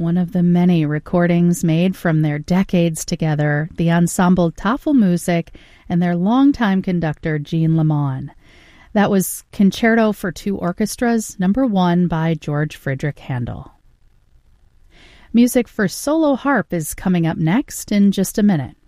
one of the many recordings made from their decades together, the ensemble Tafelmusik and their longtime conductor Jean Lamond. That was Concerto for Two Orchestras, number 1 by George Friedrich Handel. Music for solo harp is coming up next in just a minute.